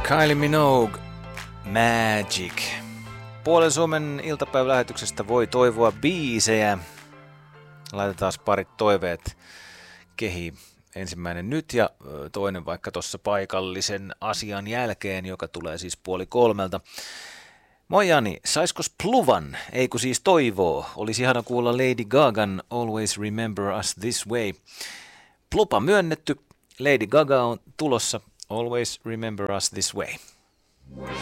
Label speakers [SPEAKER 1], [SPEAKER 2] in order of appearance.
[SPEAKER 1] Kylie Minogue, Magic. Puolen Suomen iltapäivälähetyksestä voi toivoa biisejä. Laitetaan parit toiveet kehiin. Ensimmäinen nyt ja toinen vaikka tuossa paikallisen asian jälkeen, joka tulee siis 2:30. Moi Jani, saiskos pluvan, ei kun siis toivoo. Olisi ihana kuulla Lady Gagan Always Remember Us This Way. Plupa myönnetty, Lady Gaga on tulossa Always Remember Us This Way.